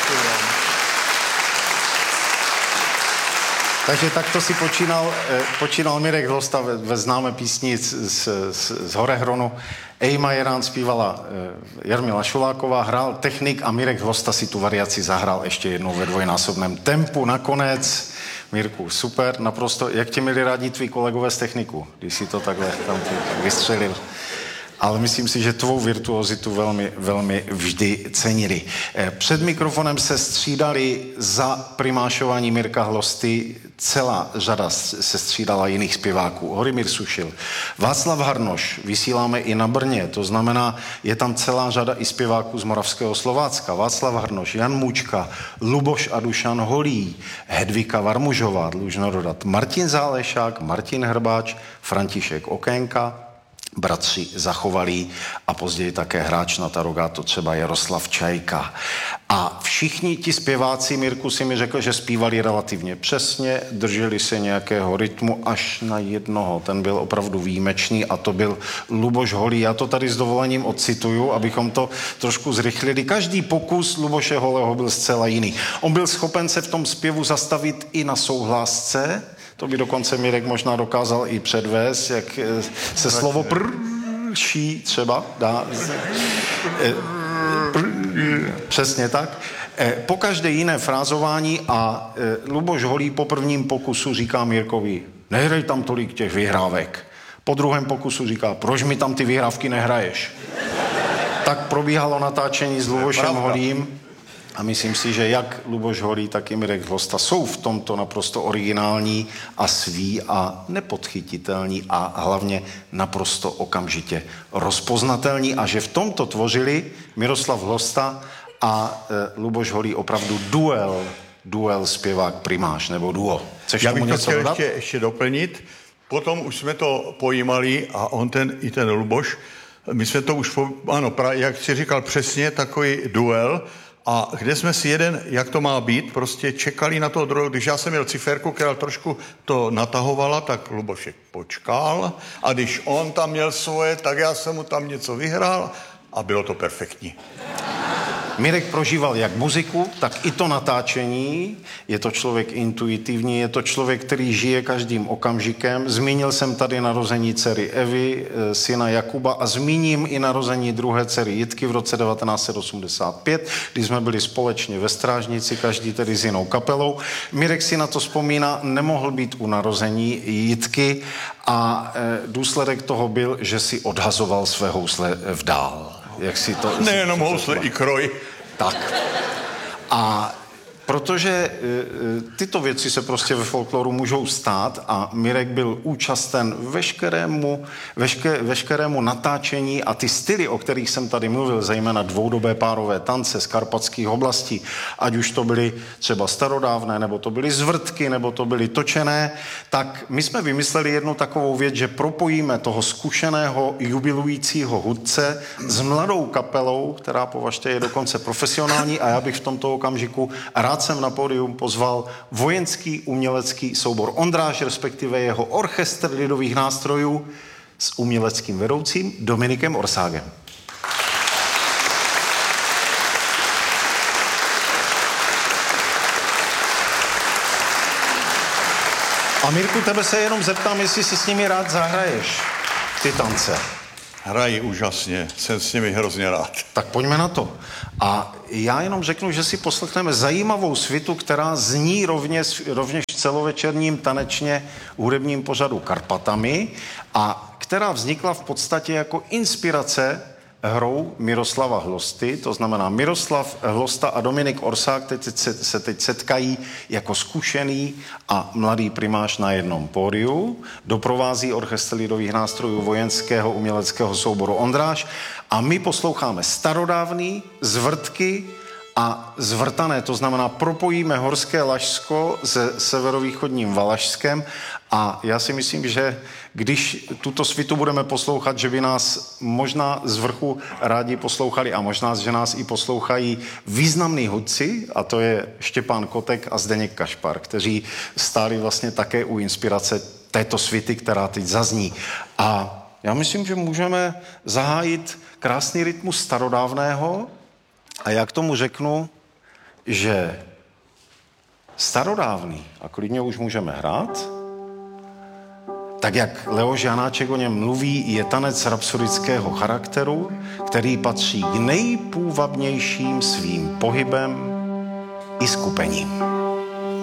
Takže takto si počínal Mirek Hlosta ve známé písni z Horehronu. Ejma Jerán zpívala Jarmila Šuláková, hrál technik a Mirek Hlosta si tu variaci zahrál ještě jednou ve dvojnásobném tempu. Nakonec, Mirku, super, naprosto. Jak tě měli rádi tví kolegové z techniku, když si to takhle tam vystřelil? Ale myslím si, že tvou virtuozitu velmi, velmi vždy cenili. Před mikrofonem se střídali za primášování Mirka Hlosty, celá řada se střídala jiných zpěváků. Horymír Sušil, Václav Harnoš, vysíláme i na Brně, to znamená, je tam celá řada i zpěváků z Moravského Slovácka. Václav Harnoš, Jan Můčka, Luboš a Dušan Holý, Hedvika Varmužová, dlužno dodat, Martin Zálešák, Martin Hrbáč, František Okénka, bratři Zachovalí a později také hráč na tarogáto třeba Jaroslav Čajka. A všichni ti zpěváci, Mirku, si mi řekl, že zpívali relativně přesně, drželi se nějakého rytmu až na jednoho. Ten byl opravdu výjimečný a to byl Luboš Holý. Já to tady s dovolením odcituju, abychom to trošku zrychlili. Každý pokus Luboše Holého byl zcela jiný. On byl schopen se v tom zpěvu zastavit i na souhlásce. To by dokonce Mirek možná dokázal i předvést, jak se slovo prší třeba dá. Přesně tak. Po každé jiné frázování a Luboš Holý po prvním pokusu říká Mirkovi, nehraj tam tolik těch vyhrávek. Po druhém pokusu říká, proč mi tam ty vyhrávky nehraješ? Tak probíhalo natáčení s Lubošem Holým. A myslím si, že jak Luboš Holý, tak i Mirek Hlosta jsou v tomto naprosto originální a sví a nepodchytitelní a hlavně naprosto okamžitě rozpoznatelní a že v tomto tvořili Miroslav Hlosta a Luboš Holý opravdu duel zpěvák primáš nebo duo. Chceš Já tomu bych to něco chtěl dodat? ještě doplnit. Potom už jsme to pojímali a on i ten Luboš, my jsme to už, jak jsi říkal přesně, takový duel. A kde jsme si jeden, jak to má být, prostě čekali na toho druhého. Když já jsem měl ciferku, která trošku to natahovala, tak Lubošek počkal. A když on tam měl svoje, tak já jsem mu tam něco vyhrál a bylo to perfektní. Mirek prožíval jak muziku, tak i to natáčení. Je to člověk intuitivní, je to člověk, který žije každým okamžikem. Zmínil jsem tady narození dcery Evy, syna Jakuba a zmíním i narození druhé dcery Jitky v roce 1985, kdy jsme byli společně ve Strážnici, každý tedy s jinou kapelou. Mirek si na to vzpomíná, nemohl být u narození Jitky a důsledek toho byl, že si odhazoval své housle vdál. Jak si to... Nejenom housle, i kroj. Tak. A protože tyto věci se prostě ve folkloru můžou stát a Mirek byl účasten veškerému natáčení a ty styly, o kterých jsem tady mluvil, zejména dvoudobé párové tance z karpatských oblastí, ať už to byly třeba starodávné, nebo to byly zvrtky, nebo to byly točené, tak my jsme vymysleli jednu takovou věc, že propojíme toho zkušeného jubilujícího hudce s mladou kapelou, která považte je dokonce profesionální a já bych v tomto okamžiku rád jsem na pódium pozval vojenský umělecký soubor Ondráž, respektive jeho orchestr lidových nástrojů s uměleckým vedoucím Dominikem Orságem. A Mirku, tebe se jenom zeptám, jestli si s nimi rád zahraješ ty tance. Hrají úžasně, jsem s nimi hrozně rád. Tak pojďme na to. A já jenom řeknu, že si poslechneme zajímavou svitu, která zní rovněž v celovečerním tanečně hudebním pořadu Karpatami a která vznikla v podstatě jako inspirace hrou Miroslava Hlosty, to znamená Miroslav Hlosta a Dominik Orság se teď setkají jako zkušený a mladý primáš na jednom pódiu, doprovází orchestr lidových nástrojů vojenského uměleckého souboru Ondráž a my posloucháme starodávný, zvrtky a zvrtané, to znamená propojíme Horské Lašsko se severovýchodním Valašskem a já si myslím, že když tuto svitu budeme poslouchat, že by nás možná z vrchu rádi poslouchali a možná, že nás i poslouchají významný hudci, a to je Štěpán Kotek a Zdeněk Kašpar, kteří stáli vlastně také u inspirace této svity, která teď zazní. A já myslím, že můžeme zahájit krásný rytmus starodávného a já k tomu řeknu že starodávný, a klidně už můžeme hrát, tak jak Leoš Janáček o něm mluví, je tanec rapsodického charakteru, který patří k nejpůvabnějším svým pohybem i skupením.